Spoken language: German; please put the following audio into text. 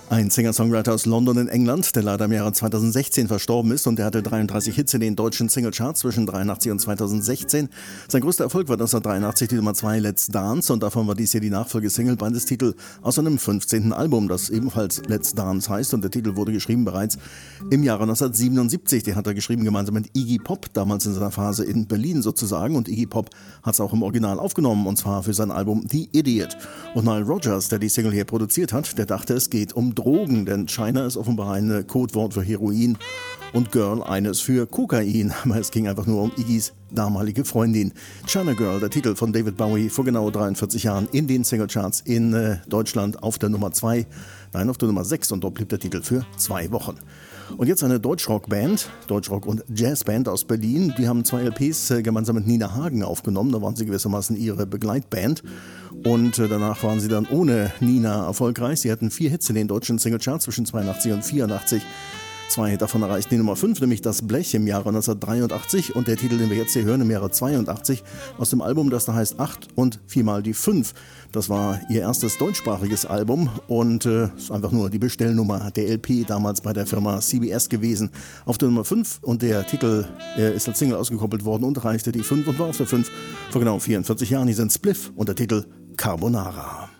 Ein Singer-Songwriter aus London in England, der leider im Jahre 2016 verstorben ist, und der hatte 33 Hits in den deutschen Singlecharts zwischen 83 und 2016. Sein größter Erfolg war 1983 die Nummer 2 Let's Dance, und davon war dies hier die Nachfolgesingle, beides Titel aus seinem 15. Album, das ebenfalls Let's Dance heißt, und der Titel wurde geschrieben bereits im Jahre 1977. Den hat er geschrieben gemeinsam mit Iggy Pop, damals in seiner Phase in Berlin sozusagen, und Iggy Pop hat es auch im Original aufgenommen, und zwar für sein Album The Idiot. Und Nile Rodgers, der die Single hier produziert hat, der dachte, es geht um Drogen, denn China ist offenbar ein Codewort für Heroin und Girl eines für Kokain, aber es ging einfach nur um Iggys damalige Freundin. China Girl, der Titel von David Bowie vor genau 43 Jahren in den Singlecharts in Deutschland auf der Nummer 2, nein, auf der Nummer 6, und dort blieb der Titel für 2 Wochen. Und jetzt eine Deutschrock-Band, Deutschrock- und Jazzband aus Berlin. Die haben 2 LPs gemeinsam mit Nina Hagen aufgenommen. Da waren sie gewissermaßen ihre Begleitband. Und danach waren sie dann ohne Nina erfolgreich. Sie hatten 4 Hits in den deutschen Singlecharts zwischen 82 und 84. 2 davon erreichten die Nummer 5, nämlich Das Blech im Jahre 1983 und der Titel, den wir jetzt hier hören, im Jahre 82 aus dem Album, das da heißt 8 und 4 mal die 5. Das war ihr erstes deutschsprachiges Album und ist einfach nur die Bestellnummer der LP damals bei der Firma CBS gewesen. Auf der Nummer 5 und der Titel ist als Single ausgekoppelt worden und erreichte die 5 und war auf der 5 vor genau 44 Jahren. Hier sind Spliff und der Titel Carbonara.